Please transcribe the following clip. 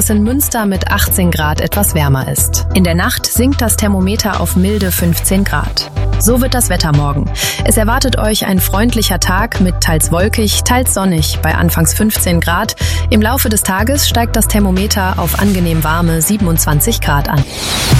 es in Münster mit 18 Grad etwas wärmer ist. In der Nacht sinkt das Thermometer auf milde 15 Grad. So wird das Wetter morgen. Es erwartet euch ein freundlicher Tag mit teils wolkig, teils sonnig bei anfangs 15 Grad. Im Laufe des Tages steigt das Thermometer auf angenehm warme 27 Grad an.